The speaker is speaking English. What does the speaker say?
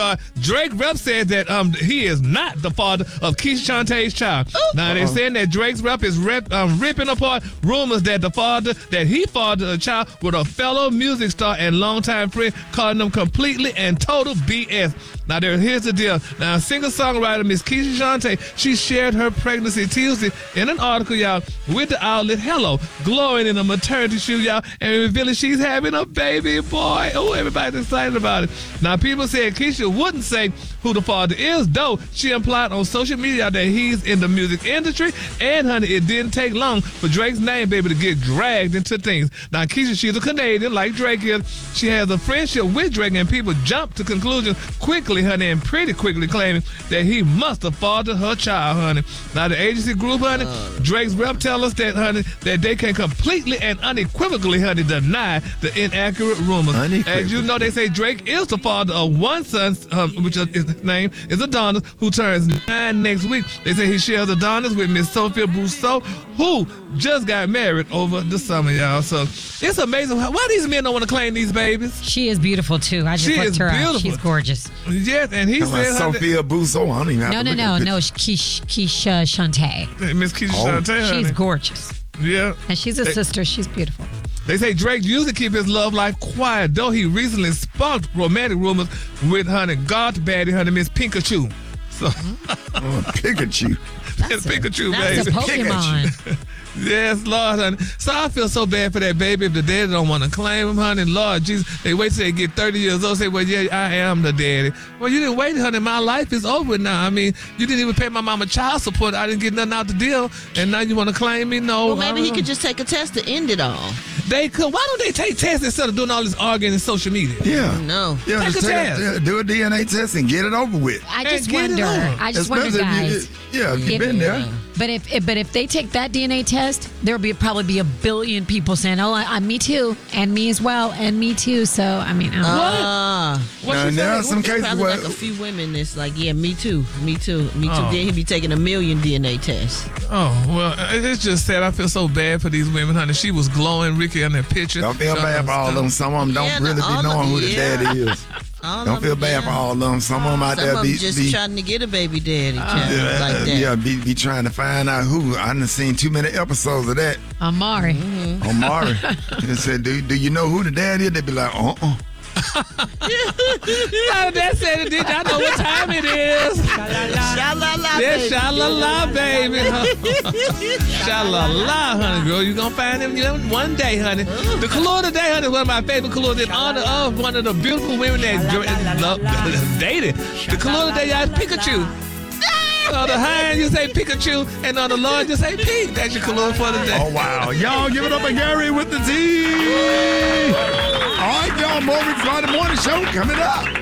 God, Drake rep said that he is not the father of Keisha Shantae's child. Now they're saying that Drake's rep is ripping apart rumors that he fathered a child with a fellow music star and longtime friend, calling them completely and total BS. Now, here's the deal. Now, singer-songwriter Miss Keisha Shantae, she shared her pregnancy Tuesday in an article, y'all, with the outlet Hello, glowing in a maternity suit, y'all, and revealing she's having a baby boy. Oh, everybody's excited about it. Now, people said Keisha wouldn't say who the father is, though she implied on social media that he's in the music industry, and, honey, it didn't take long for Drake's name, baby, to get dragged into things. Now, Keisha, she's a Canadian, like Drake is. She has a friendship with Drake, and people jumped to conclusions quickly, honey, and pretty quickly claiming that he must have fathered her child, honey. Now, the agency group, honey, Drake's rep tell us that, honey, that they can completely and unequivocally, honey, deny the inaccurate rumors. As you know, they say Drake is the father of one son, which his name is Adonis, who turns 9 next week. They say he shares Adonis with Miss Sophia Brousseau, who just got married over the summer, y'all. So it's amazing. Why these men don't want to claim these babies? She is beautiful, too. I just looked her up. She's gorgeous. Yes, and he said... Sophia Brousseau. I don't even have to look at No. Keisha Shantae. Miss Keisha Shantae, honey. She's gorgeous. Yeah. And she's a sister. She's beautiful. They say Drake usually keep his love life quiet, though he recently sparked romantic rumors with, honey, goth baddie, honey, Miss Pikachu. So, Pikachu. That's Pikachu, that's baby. a Pokemon. Yes, Lord, honey. So I feel so bad for that baby if the daddy don't want to claim him, honey. Lord Jesus, they wait till they get 30 years old, say, well, yeah, I am the daddy. Well, you didn't wait, honey. My life is over now. I mean, you didn't even pay my mama child support. I didn't get nothing out the deal, and now you want to claim me? No. Well, maybe he could just take a test to end it all. They could. Why don't they take tests instead of doing all this arguing in social media? Yeah. No. Yeah, Take a test. Do a DNA test and get it over with. I just wonder, guys. You've been there. But if they take that DNA test, there'll probably be a billion people saying, "Oh, me too, and me as well, and me too." So I mean, What? There are some cases probably where like a few women that's like, yeah, me too. Then he'll be taking 1 million DNA tests. Oh, well, it's just sad. I feel so bad for these women, honey. She was glowing, Ricky, in that picture. don't feel bad for all of them. Some of them don't really be knowing who the daddy is. Don't feel bad for all of them. Some of them out there be just trying to get a baby daddy, like that. Yeah, be trying to find out who. I done seen too many episodes of that. Amari. Amari. They said, do you know who the dad is? They be like, That said it, did I know what time it is? Sha-la-la, baby. Sha-la-la, honey, girl. You gonna find him one day, honey. The color today, honey, is one of my favorite colors in honor of one of the beautiful women that dated. The color today, y'all, is Pikachu. On the high end, you say Pikachu, and on the low end, you say Pete. That's your color for the day. Oh, wow. Y'all give it up for Gary with the T. All right, y'all. More Rick Friday Morning Show coming up.